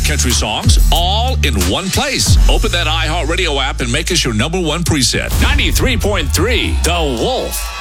country songs, all in one place. Open that iHeartRadio app and make us your number one preset. 93.3 The Wolf.